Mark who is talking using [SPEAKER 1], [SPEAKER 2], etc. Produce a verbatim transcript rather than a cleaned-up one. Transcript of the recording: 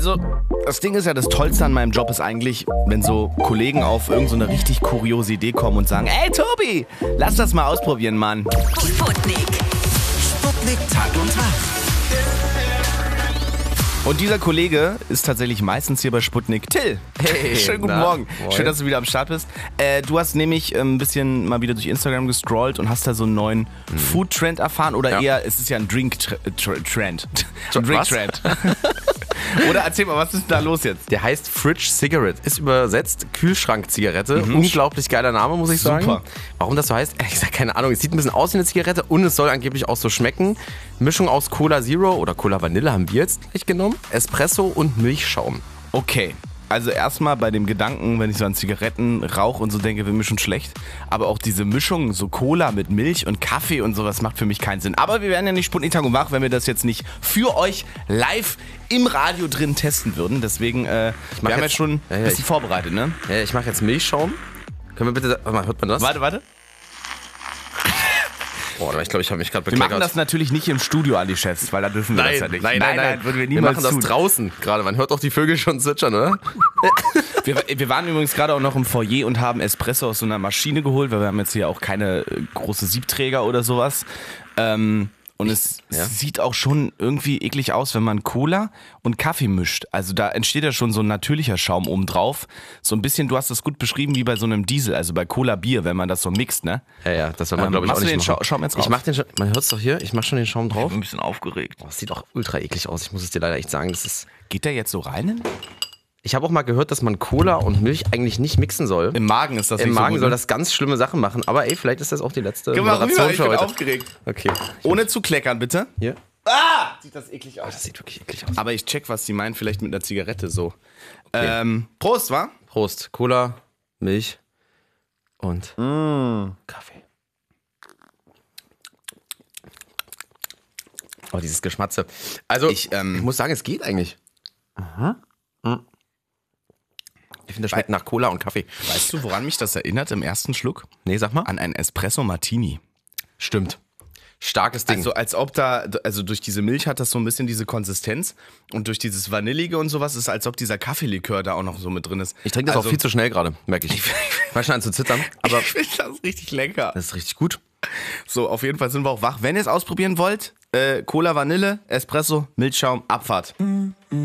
[SPEAKER 1] Also, das Ding ist ja, das Tollste an meinem Job ist eigentlich, wenn so Kollegen auf irgend so eine richtig kuriose Idee kommen und sagen, ey Tobi, lass das mal ausprobieren, Mann.
[SPEAKER 2] Sputnik.
[SPEAKER 3] Sputnik Tag und Tag.
[SPEAKER 1] Und dieser Kollege ist tatsächlich meistens hier bei Sputnik. Till,
[SPEAKER 4] Hey,
[SPEAKER 1] schönen guten
[SPEAKER 4] na,
[SPEAKER 1] Morgen.
[SPEAKER 4] moin.
[SPEAKER 1] Schön, dass du wieder am Start bist. Äh, du hast nämlich ein bisschen mal wieder durch Instagram gescrollt und hast da so einen neuen Food-Trend erfahren. Oder
[SPEAKER 4] Ja.
[SPEAKER 1] eher, es ist ja ein Drink-Trend. Ein
[SPEAKER 4] Was?
[SPEAKER 1] Drink-Trend. Oder erzähl mal, was ist da los jetzt?
[SPEAKER 4] Der heißt Fridge Cigarette, ist übersetzt Kühlschrank-Zigarette. Unglaublich geiler Name, muss ich sagen.
[SPEAKER 1] Super.
[SPEAKER 4] Warum das so heißt? Ehrlich gesagt, keine Ahnung. Es sieht ein bisschen aus wie eine Zigarette und es soll angeblich auch so schmecken. Mischung aus Cola Zero oder Cola Vanille haben wir jetzt gleich genommen. Espresso und Milchschaum.
[SPEAKER 1] Okay, also erstmal bei dem Gedanken, wenn ich so an Zigaretten, Rauch und so denke, wird mir schon schlecht. Aber auch diese Mischung, so Cola mit Milch und Kaffee und sowas macht für mich keinen Sinn. Aber wir wären ja nicht Sputnik Tag und Wach, wenn wir das jetzt nicht für euch live im Radio drin testen würden. Deswegen, äh, wir haben
[SPEAKER 4] jetzt-
[SPEAKER 1] jetzt schon
[SPEAKER 4] Ja,
[SPEAKER 1] ein
[SPEAKER 4] ja,
[SPEAKER 1] bisschen
[SPEAKER 4] ich-
[SPEAKER 1] vorbereitet, ne?
[SPEAKER 4] Ja, ich mache jetzt Milchschaum. Können wir bitte... Warte mal, hört man das?
[SPEAKER 1] Warte, warte.
[SPEAKER 4] Boah, ich glaube, ich habe mich gerade
[SPEAKER 1] Wir
[SPEAKER 4] bekleckert.
[SPEAKER 1] machen das natürlich nicht im Studio, Ali Chefs, weil da dürfen wir
[SPEAKER 4] Nein,
[SPEAKER 1] das ja nicht.
[SPEAKER 4] nein, nein, nein,
[SPEAKER 1] würden wir
[SPEAKER 4] Wir
[SPEAKER 1] niemals
[SPEAKER 4] machen das
[SPEAKER 1] tun.
[SPEAKER 4] draußen gerade. Man hört doch die Vögel schon zwitschern, oder?
[SPEAKER 1] Wir, wir waren übrigens gerade auch noch im Foyer und haben Espresso aus so einer Maschine geholt, weil wir haben jetzt hier auch keine äh, große Siebträger oder sowas. Ähm, und es
[SPEAKER 4] Ja.
[SPEAKER 1] sieht auch schon irgendwie eklig aus, wenn man Cola und Kaffee mischt. Also da entsteht ja schon so ein natürlicher Schaum oben drauf. So ein bisschen, du hast das gut beschrieben, wie bei so einem Diesel, also bei Cola Bier, wenn man das so mixt, ne?
[SPEAKER 4] Ja, ja, das soll man,
[SPEAKER 1] Ähm,
[SPEAKER 4] glaube ich, auch
[SPEAKER 1] machst du
[SPEAKER 4] nicht
[SPEAKER 1] den
[SPEAKER 4] machen.
[SPEAKER 1] Schau- Schaum jetzt
[SPEAKER 4] Ich
[SPEAKER 1] raus?
[SPEAKER 4] mach den Schaum, man hört es doch hier, ich mach schon den Schaum drauf.
[SPEAKER 1] Ein bisschen aufgeregt.
[SPEAKER 4] Oh, das sieht auch ultra eklig aus, ich muss es dir leider echt sagen. Das ist
[SPEAKER 1] Geht der jetzt so rein?
[SPEAKER 4] ich habe auch mal gehört, dass man Cola und Milch eigentlich nicht mixen soll.
[SPEAKER 1] Im Magen ist das
[SPEAKER 4] Im
[SPEAKER 1] nicht
[SPEAKER 4] Magen
[SPEAKER 1] so gut,
[SPEAKER 4] soll
[SPEAKER 1] ne?
[SPEAKER 4] das ganz schlimme Sachen machen. Aber ey, vielleicht ist das auch die letzte
[SPEAKER 1] Geh mal rüber,
[SPEAKER 4] Moderation
[SPEAKER 1] ich
[SPEAKER 4] für
[SPEAKER 1] bin
[SPEAKER 4] heute.
[SPEAKER 1] aufgeregt.
[SPEAKER 4] Okay.
[SPEAKER 1] Ohne zu kleckern, bitte.
[SPEAKER 4] Hier.
[SPEAKER 1] Ah! Sieht das eklig aus.
[SPEAKER 4] Das sieht wirklich eklig aus.
[SPEAKER 1] Aber ich check, was die meinen, vielleicht mit einer Zigarette so. Ähm, Prost, wa?
[SPEAKER 4] Prost. Cola, Milch und Kaffee. Oh, dieses Geschmatze. Also,
[SPEAKER 1] Ich, ähm,
[SPEAKER 4] ich muss sagen, es geht eigentlich. Ich finde, das schmeckt nach Cola und Kaffee.
[SPEAKER 1] Weißt du, woran mich das erinnert im ersten Schluck?
[SPEAKER 4] Nee, sag mal.
[SPEAKER 1] An einen Espresso Martini.
[SPEAKER 4] Stimmt. Starkes Ding.
[SPEAKER 1] Also als ob da, also durch diese Milch hat das so ein bisschen diese Konsistenz und durch dieses Vanillige und sowas ist, als ob dieser Kaffeelikör da auch noch so mit drin ist.
[SPEAKER 4] ich trinke das
[SPEAKER 1] also,
[SPEAKER 4] auch viel zu schnell gerade, merke ich. Ich fange schon an zu zittern, aber
[SPEAKER 1] Ich finde das richtig lecker.
[SPEAKER 4] das ist richtig gut.
[SPEAKER 1] So, auf jeden Fall sind wir auch wach. Wenn ihr es ausprobieren wollt, äh, Cola Vanille, Espresso, Milchschaum, Abfahrt.